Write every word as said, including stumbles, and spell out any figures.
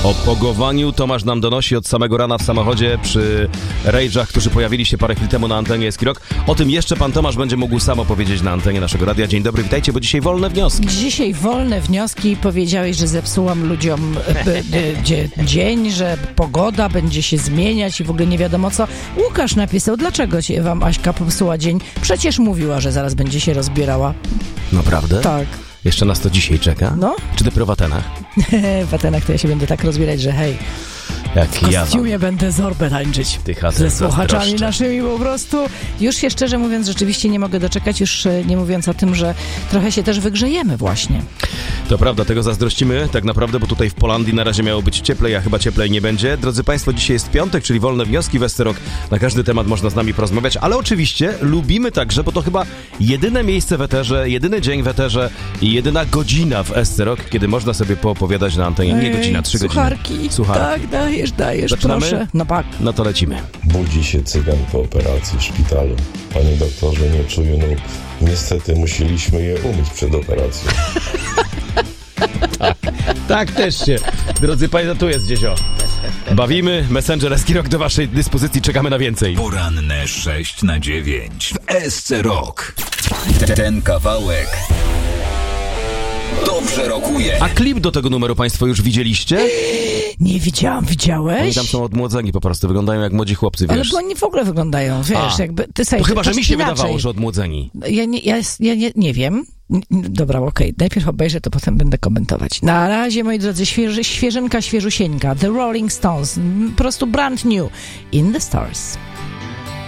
O pogowaniu Tomasz nam donosi od samego rana w samochodzie przy rage'ach, którzy pojawili się parę chwil temu na antenie Eskirok. O tym jeszcze pan Tomasz będzie mógł sam opowiedzieć na antenie naszego radia. Dzień dobry, witajcie, bo dzisiaj wolne wnioski. Dzisiaj wolne wnioski. Powiedziałeś, że zepsułam ludziom b, b, dzie, dzień, że pogoda będzie się zmieniać i w ogóle nie wiadomo co. Łukasz napisał, dlaczego się wam Aśka popsuła dzień? Przecież mówiła, że zaraz będzie się rozbierała. Naprawdę? Tak. Jeszcze nas to dzisiaj czeka? No. Czy dopiero w Atenach? W Atenach to ja się będę tak rozbierać, że hej, Jak w kostiumie ja będę zorbę tańczyć. Tych ze słuchaczami naszymi po prostu. Już się szczerze mówiąc, rzeczywiście nie mogę doczekać, już nie mówiąc o tym, że trochę się też wygrzejemy właśnie. To prawda, tego zazdrościmy tak naprawdę, bo tutaj w Polandii na razie miało być cieplej, a chyba cieplej nie będzie. Drodzy Państwo, dzisiaj jest piątek, czyli wolne wnioski w Eszterok. Na każdy temat można z nami porozmawiać, ale oczywiście lubimy także, bo to chyba jedyne miejsce w eterze, jedyny dzień w eterze i jedyna godzina w Eszterok, kiedy można sobie poopowiadać na antenie. Nie godzina, trzy Sucharki. godziny. Sucharki. Tak, dajesz, dajesz, Zaczynamy? proszę. No tak. No to lecimy. Budzi się cygan po operacji w szpitalu. Panie doktorze, nie czuję nóg. Niestety musieliśmy je umyć przed operacją. Tak, tak też się. Drodzy Państwo, tu jest gdzieś o. Bawimy, Messenger Eskirok do waszej dyspozycji, czekamy na więcej. Poranne sześć na dziewięć w S C Rock. Ten kawałek dobrze rokuje. A klip do tego numeru Państwo już widzieliście? Nie widziałam, widziałeś? Oni tam są odmłodzeni po prostu, wyglądają jak młodzi chłopcy, wiesz. Ale bo oni w ogóle wyglądają, wiesz, A, jakby... Ty sobie, to chyba, że mi się inaczej. wydawało, że odmłodzeni. Ja nie, ja, ja nie, nie wiem. Dobra, okej. Okay. Najpierw obejrzę, to potem będę komentować. Na razie, moi drodzy, świeży, świeżynka, świeżusieńka. The Rolling Stones. Po prostu brand new. In the Stars.